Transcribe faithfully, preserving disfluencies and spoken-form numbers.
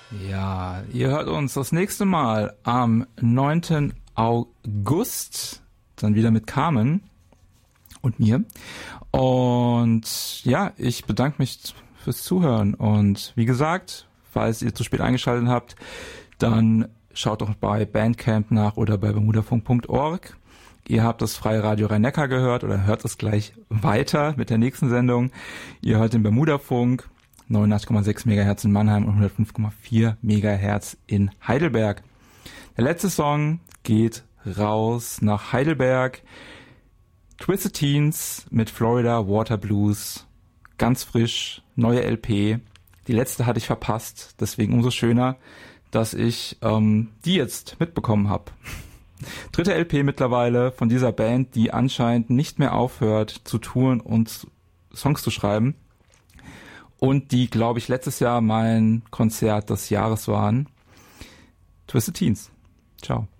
Ja, ihr hört uns das nächste Mal am neunten August, dann wieder mit Carmen und mir. Und ja, ich bedanke mich fürs Zuhören. Und wie gesagt, falls ihr zu spät eingeschaltet habt, dann schaut doch bei Bandcamp nach oder bei bermudafunk punkt org. Ihr habt das Freie Radio Rhein-Neckar gehört oder hört es gleich weiter mit der nächsten Sendung. Ihr hört den Bermudafunk, neunundachtzig Komma sechs Megahertz in Mannheim und hundertfünf Komma vier Megahertz in Heidelberg. Der letzte Song geht raus nach Heidelberg. Twisted Teens mit Florida Water Blues. Ganz frisch, neue L P. Die letzte hatte ich verpasst, deswegen umso schöner, dass ich ähm, die jetzt mitbekommen habe. Dritte L P mittlerweile von dieser Band, die anscheinend nicht mehr aufhört zu touren und Songs zu schreiben. Und die, glaube ich, letztes Jahr mein Konzert des Jahres waren. Twisted Teens. Ciao.